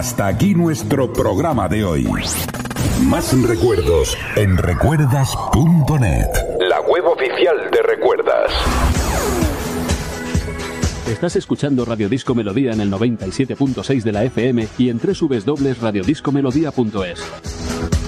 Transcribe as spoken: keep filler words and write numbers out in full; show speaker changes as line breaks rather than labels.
Hasta aquí nuestro programa de hoy. Más recuerdos en recuerdas punto net, la web oficial de Recuerdas.
Estás escuchando Radio Disco Melodía en el noventa y siete punto seis de la F M y en doble u doble u doble u punto radio disco melodía punto es.